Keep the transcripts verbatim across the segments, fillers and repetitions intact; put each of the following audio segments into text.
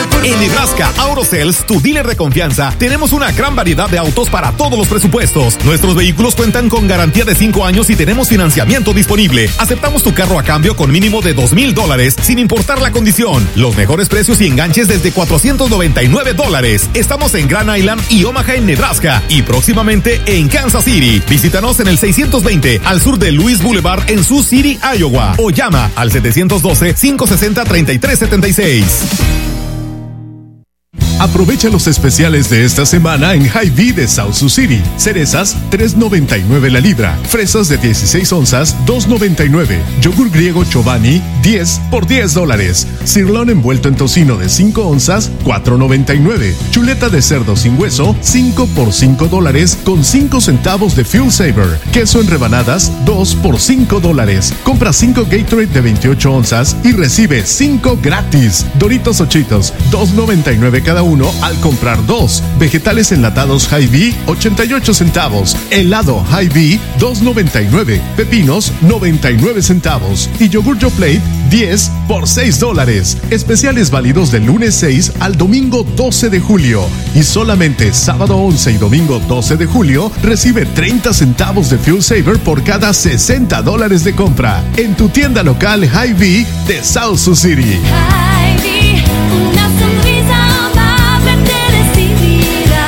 En Nebraska Auto Sales, tu dealer de confianza, tenemos una gran variedad de autos para todos los presupuestos. Nuestros vehículos cuentan con garantía de cinco años y tenemos financiamiento disponible. Aceptamos tu carro a cambio con mínimo de dos mil dólares, sin importar la condición. Los mejores precios y enganches desde cuatrocientos noventa y nueve dólares. Estamos en Grand Island y Omaha en Nebraska y próximamente en Kansas City. Visítanos en el seiscientos veinte al sur de Louis Boulevard en Sioux City, Iowa, o llama al setecientos doce, cinco sesenta, treinta y tres setenta y seis. Aprovecha los especiales de esta semana en Hy-Vee de South Sioux City. Cerezas, tres noventa y nueve la libra. Fresas de dieciséis onzas, dos noventa y nueve. Yogur griego Chobani, diez por diez dólares. Sirloin envuelto en tocino de cinco onzas, cuatro noventa y nueve. Chuleta de cerdo sin hueso, cinco por cinco dólares con cinco centavos de Fuel Saver. Queso en rebanadas, dos por cinco dólares. Compra cinco Gatorade de veintiocho onzas y recibe cinco gratis. Doritos o Cheetos, dos noventa y nueve cada uno al comprar dos. Vegetales enlatados Hy-Vee, ochenta y ocho centavos. Helado Hy-Vee, dos noventa y nueve. Pepinos, noventa y nueve centavos. Y yogur Yoplait, diez por seis dólares. Especiales válidos del lunes seis al domingo doce de julio. Y solamente sábado once y domingo doce de julio recibe treinta centavos de Fuel Saver por cada sesenta dólares de compra. En tu tienda local Hy-Vee de South Sioux City. Hy-Vee, una sonrisa amable te recibirá.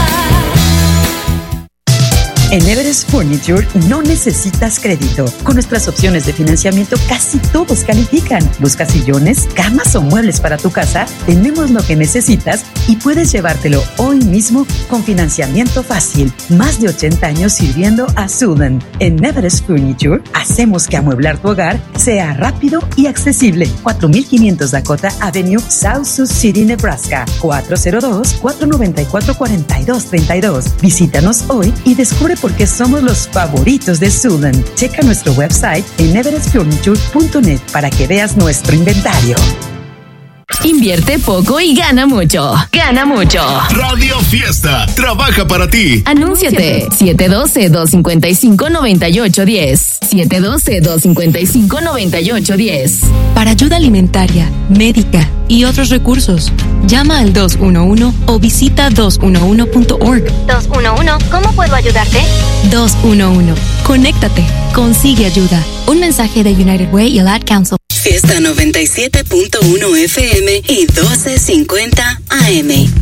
En Everest Furniture no necesitas crédito. Con nuestras opciones de financiamiento casi todos califican. ¿Buscas sillones, camas o muebles para tu casa? Tenemos lo que necesitas y puedes llevártelo hoy mismo con financiamiento fácil. Más de ochenta años sirviendo a Sudan. En Everest Furniture hacemos que amueblar tu hogar sea rápido y accesible. cuatro mil quinientos Dakota Avenue, South Sioux City, Nebraska. cuatro cero dos, cuatro nueve cuatro, cuatro dos tres dos. Visítanos hoy y descubre por qué somos los favoritos de Sudan. Checa nuestro website en everest furniture punto net para que veas nuestro inventario. Invierte poco y gana mucho. Gana mucho. Radio Fiesta trabaja para ti. Anúnciate. siete uno dos, dos cinco cinco, nueve ocho uno cero. siete uno dos, dos cinco cinco, nueve ocho uno cero. Para ayuda alimentaria, médica y otros recursos, llama al dos uno uno o visita dos uno uno punto org. dos uno uno, ¿cómo puedo ayudarte? dos uno uno. Conéctate. Consigue ayuda. Un mensaje de United Way y el Ad Council. Fiesta noventa y siete punto uno F M y doce cincuenta A M.